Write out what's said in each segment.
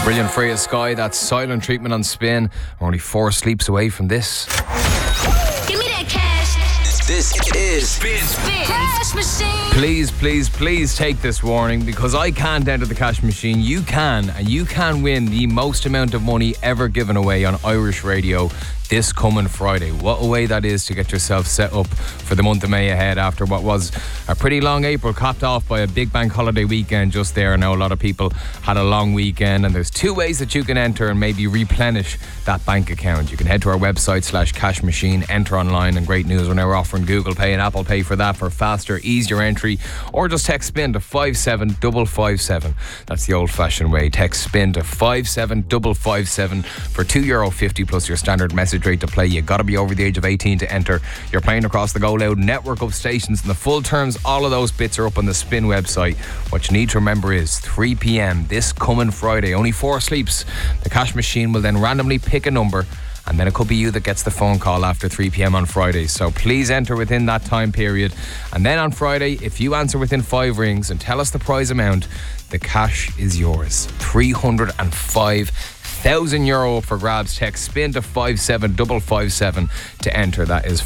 Brilliant Freya Sky, that's Silent Treatment on Spin. We're only 4 sleeps away from this. Give me that cash. This is Spin Cash Machine. Please take this warning, because I can't enter the cash machine. You can, and you can win the most amount of money ever given away on Irish radio this coming Friday. What a way that is to get yourself set up for the month of May ahead, after what was a pretty long April, capped off by a big bank holiday weekend just there. I know a lot of people had a long weekend, and there's 2 ways that you can enter and maybe replenish that bank account. You can head to our website /cash machine, enter online, and great news, we're now offering Google Pay and Apple Pay for that, for faster, easier entry, or just text SPIN to 57557. That's the old-fashioned way. Text SPIN to 57557 for €2.50 plus your standard message rate to play. You got to be over the age of 18 to enter. You're playing across the Go Loud network of stations, and the full terms, all of those bits are up on the Spin website. What you need to remember is 3 p.m. this coming Friday, only 4 sleeps. The cash machine will then randomly pick a number, and then it could be you that gets the phone call after 3 p.m. on Friday. So please enter within that time period. And then on Friday, if you answer within 5 rings and tell us the prize amount, the cash is yours. €305,000 up for grabs. Text SPIN to 57557 to enter. That is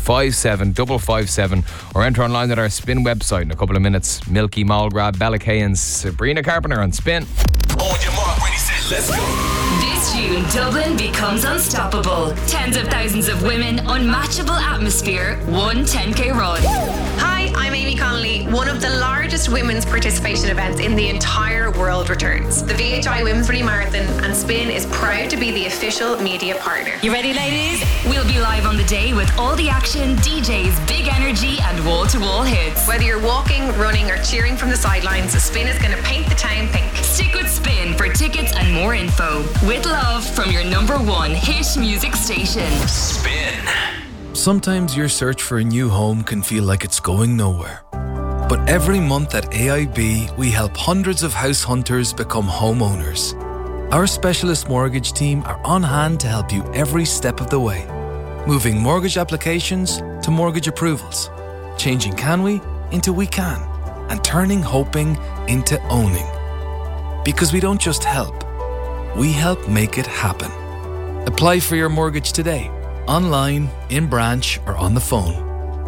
57557. Or enter online at our Spin website in a couple of minutes. Milky Malgrab, Bella Kay and Sabrina Carpenter on Spin. On your mark, ready, set, let's go. This June, Dublin becomes unstoppable. Tens of thousands of women, unmatchable atmosphere, one 10k run. Hi, I'm Amy Connolly. One of the largest women's participation events in the entire world returns. The VHI Women's Rally Marathon, and Spin is proud to be the official media partner. You ready, ladies? We'll be live on the day with all the action, DJs, big energy, and wall-to-wall hits. Whether you're walking, running, or cheering from the sidelines, Spin is going to paint the town pink. Stick with Spin for tickets and more info. With love from your #1 hit music station. Spin. Sometimes your search for a new home can feel like it's going nowhere. But every month at AIB, we help hundreds of house hunters become homeowners. Our specialist mortgage team are on hand to help you every step of the way. Moving mortgage applications to mortgage approvals. Changing can we into we can. And turning hoping into owning. Because we don't just help, we help make it happen. Apply for your mortgage today, online, in branch, or on the phone.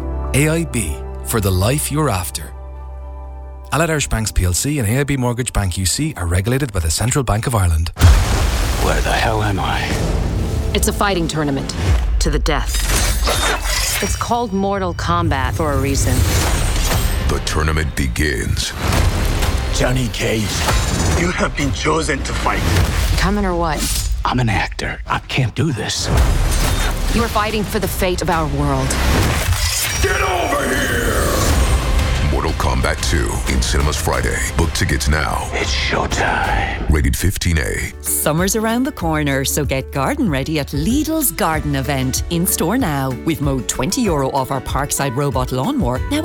AIB, for the life you're after. Allied Irish Banks PLC and AIB Mortgage Bank UC are regulated by the Central Bank of Ireland. Where the hell am I? It's a fighting tournament to the death. It's called Mortal Kombat for a reason. The tournament begins. Johnny Cage, you have been chosen to fight. Coming or what? I'm an actor. I can't do this. You are fighting for the fate of our world. Get over here! Mortal Kombat 2 in cinemas Friday. Book tickets now. It's showtime. Rated 15A. Summer's around the corner, so get garden ready at Lidl's Garden Event. In store now. We've mowed €20 off our Parkside Robot Lawnmower, now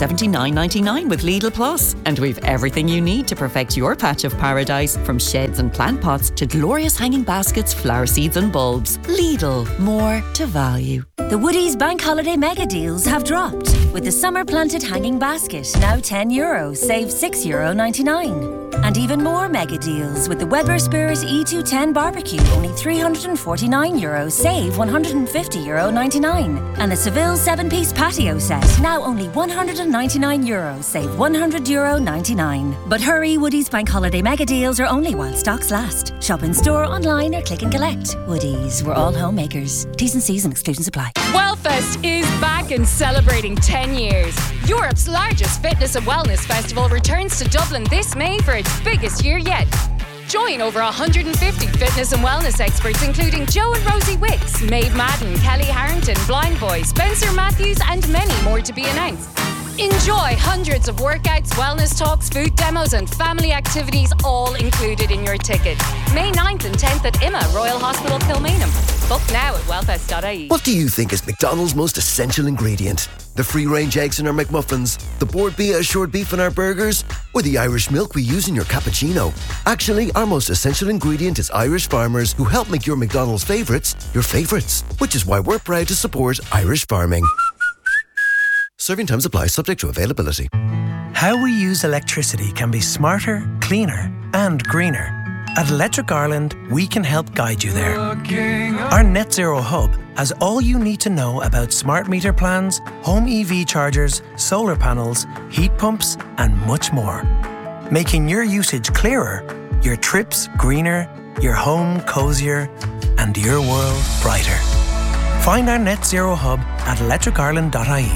$179.99 with Lidl Plus. And we've everything you need to perfect your patch of paradise, from sheds and plant pots to glorious hanging baskets, flower seeds and bulbs. Lidl, more to value. The Woodies Bank Holiday Mega Deals have dropped. With the summer planted hanging basket, now €10, save €6.99. And even more mega deals with the Weber Spirit E210 barbecue, only €349, save €150.99. And the Seville 7-piece patio set, now only €199, save €100.99. But hurry, Woodies Bank Holiday Mega Deals are only while stocks last. Shop in store, online, or click and collect. Woodies, we're all homemakers. T's and C's and exclusions apply. Wellfest is back and celebrating 10 years. Europe's largest fitness and wellness festival returns to Dublin this May for its biggest year yet. Join over 150 fitness and wellness experts, including Joe and Rosie Wicks, Maeve Madden, Kelly Harrington, Blind Boy, Spencer Matthews, and many more to be announced. Enjoy hundreds of workouts, wellness talks, food demos, and family activities, all included in your ticket. May 9th and 10th at IMA, Royal Hospital, Kilmainham. Book now at wellfest.ie. What do you think is McDonald's most essential ingredient? The free-range eggs in our McMuffins, the Bord Bia assured beef in our burgers, or the Irish milk we use in your cappuccino? Actually, our most essential ingredient is Irish farmers who help make your McDonald's favourites your favourites, which is why we're proud to support Irish farming. Serving times apply, subject to availability. How we use electricity can be smarter, cleaner and greener. At Electric Ireland, we can help guide you there. Our Net Zero Hub has all you need to know about smart meter plans, home EV chargers, solar panels, heat pumps, and much more. Making your usage clearer, your trips greener, your home cozier, and your world brighter. Find our Net Zero Hub at electricireland.ie.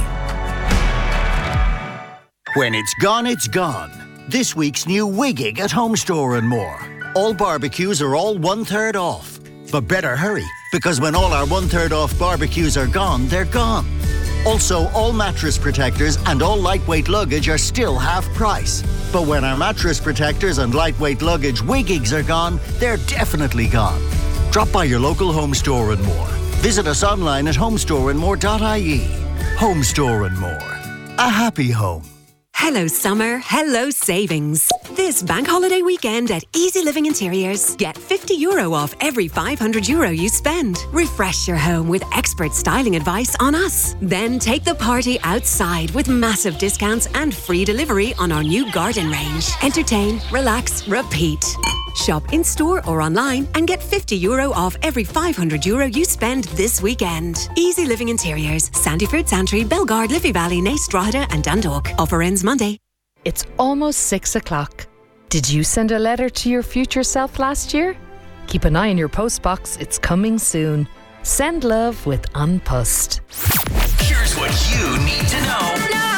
When it's gone, it's gone. This week's new Wiggig at Home Store and More. All barbecues are all 1/3 off. But better hurry, because when all our 1/3 off barbecues are gone, they're gone. Also, all mattress protectors and all lightweight luggage are still half price. But when our mattress protectors and lightweight luggage Wiggigs are gone, they're definitely gone. Drop by your local Home Store and More. Visit us online at homestoreandmore.ie. Home Store and More. A happy home. Hello summer, hello savings. This bank holiday weekend at Easy Living Interiors, get €50 off every €500 you spend. Refresh your home with expert styling advice on us. Then take the party outside with massive discounts and free delivery on our new garden range. Entertain, relax, repeat. Shop in store or online and get €50 off every €500 you spend this weekend. Easy Living Interiors, Sandyford, Santry, Belgard, Liffey Valley, Naas, Drogheda and Dundalk. Offer ends Monday. It's almost 6 o'clock. Did you send a letter to your future self last year? Keep an eye on your postbox. It's coming soon. Send love with An Post. Here's what you need to know.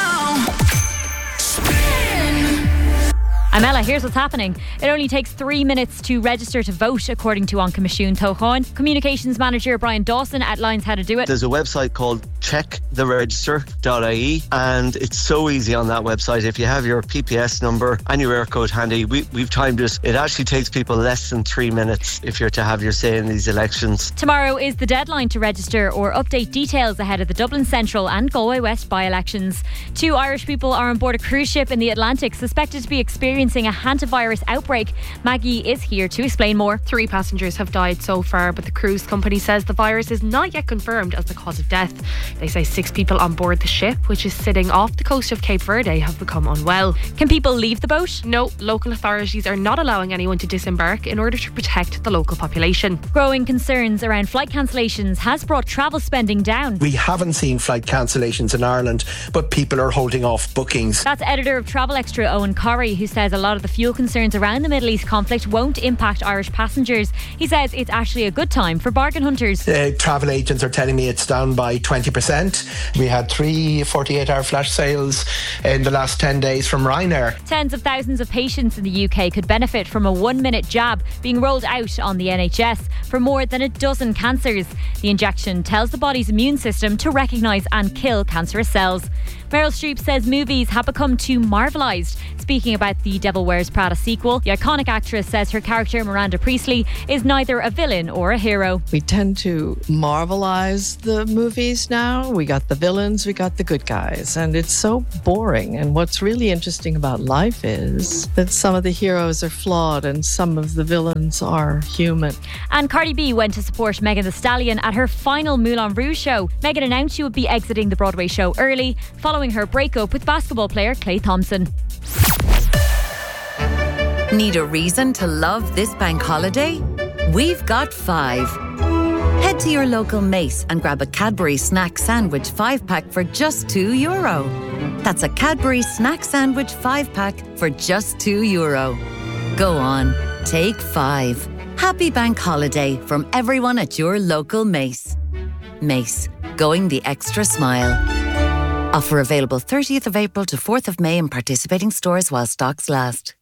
I'm Ella, here's what's happening. It only takes 3 minutes to register to vote, according to An Comisiún Tóchán. Communications Manager Brian Dawson outlines how to do it. There's a website called checktheregister.ie, and it's so easy on that website. If you have your PPS number and your air code handy, we've timed it. It actually takes people less than 3 minutes if you're to have your say in these elections. Tomorrow is the deadline to register or update details ahead of the Dublin Central and Galway West by-elections. 2 Irish people are on board a cruise ship in the Atlantic suspected to be experiencing a hantavirus outbreak. Maggie is here to explain more. 3 passengers have died so far, but the cruise company says the virus is not yet confirmed as the cause of death. They say 6 people on board the ship, which is sitting off the coast of Cape Verde, have become unwell. Can people leave the boat? No, local authorities are not allowing anyone to disembark in order to protect the local population. Growing concerns around flight cancellations has brought travel spending down. We haven't seen flight cancellations in Ireland, but people are holding off bookings. That's editor of Travel Extra Owen Corrie, who says a lot of the fuel concerns around the Middle East conflict won't impact Irish passengers. He says it's actually a good time for bargain hunters. Travel agents are telling me it's down by 20%. We had 3 48-hour flash sales in the last 10 days from Ryanair. Tens of thousands of patients in the UK could benefit from a 1-minute jab being rolled out on the NHS for more than a dozen cancers. The injection tells the body's immune system to recognise and kill cancerous cells. Meryl Streep says movies have become too Marvelised. Speaking about the Devil Wears Prada sequel, the iconic actress says her character Miranda Priestley is neither a villain or a hero. We tend to Marvelise the movies now. We got the villains, we got the good guys, and it's so boring. And what's really interesting about life is that some of the heroes are flawed and some of the villains are human. And Cardi B went to support Megan Thee Stallion at her final Moulin Rouge show. Megan announced she would be exiting the Broadway show early, following her breakup with basketball player Klay Thompson. Need a reason to love this bank holiday? We've got 5. Head to your local Mace and grab a Cadbury snack sandwich 5-pack for just €2. That's a Cadbury snack sandwich 5-pack for just €2. Go on, take 5. Happy bank holiday from everyone at your local Mace. Mace, going the extra mile. Offer available 30th of April to 4th of May in participating stores while stocks last.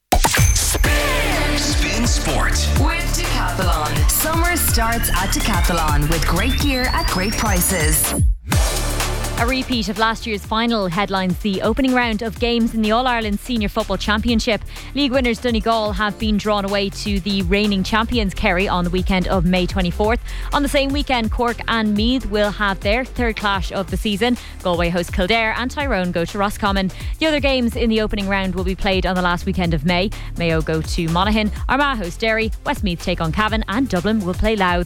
Spin Sport with Decathlon. Summer starts at Decathlon with great gear at great prices. A repeat of last year's final headlines the opening round of games in the All-Ireland Senior Football Championship. League winners Donegal have been drawn away to the reigning champions Kerry on the weekend of May 24th. On the same weekend, Cork and Meath will have their third clash of the season. Galway host Kildare and Tyrone go to Roscommon. The other games in the opening round will be played on the last weekend of May. Mayo go to Monaghan, Armagh host Derry, Westmeath take on Cavan and Dublin will play Louth.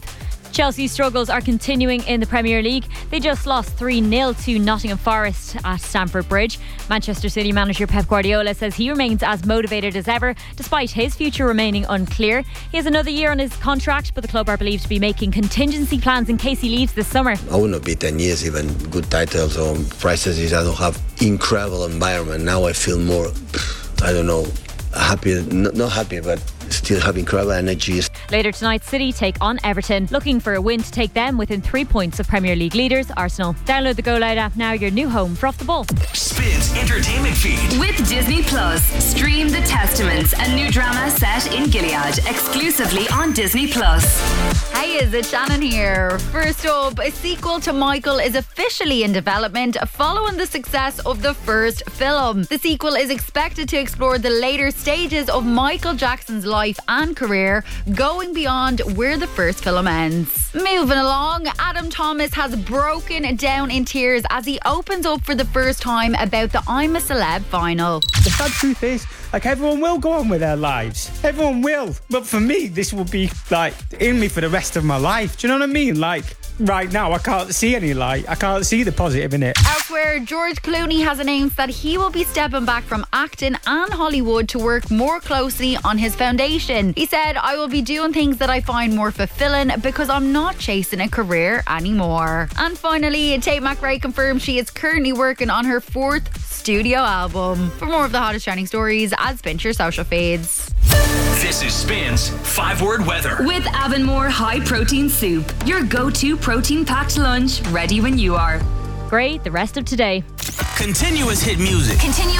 Chelsea's struggles are continuing in the Premier League. They just lost 3-0 to Nottingham Forest at Stamford Bridge. Manchester City manager Pep Guardiola says he remains as motivated as ever, despite his future remaining unclear. He has another year on his contract, but the club are believed to be making contingency plans in case he leaves this summer. I will not be 10 years, even good titles or prizes. I don't have incredible environment. Now I feel more, I don't know, happy, not happy, but still have incredible energy. Later tonight, City take on Everton, looking for a win to take them within 3 points of Premier League leaders Arsenal. Download the Go Loud app now, your new home for Off the Ball. Spins entertainment feed. With Disney Plus, stream The Testaments, a new drama set in Gilead, exclusively on Disney Plus. Hey, is it Shannon here? First up, a sequel to Michael is officially in development following the success of the first film. The sequel is expected to explore the later stages of Michael Jackson's life and career, going beyond where the first film ends. Moving along, Adam Thomas has broken down in tears as he opens up for the first time about the I'm a Celeb final. The sad truth is, like, everyone will go on with their lives. Everyone will. But for me, this will be, like, in me for the rest of my life. Do you know what I mean? Like, right now, I can't see any light. I can't see the positive in it. Elsewhere, George Clooney has announced that he will be stepping back from acting and Hollywood to work more closely on his foundation. He said, I will be doing things that I find more fulfilling because I'm not chasing a career anymore. And finally, Tate McRae confirmed she is currently working on her 4th studio album. For more of the hottest trending stories, add Spin to your social feeds. This is Spin's 5-word weather. With Avonmore High Protein Soup, your go-to protein-packed lunch, ready when you are. Great the rest of today. Continuous hit music.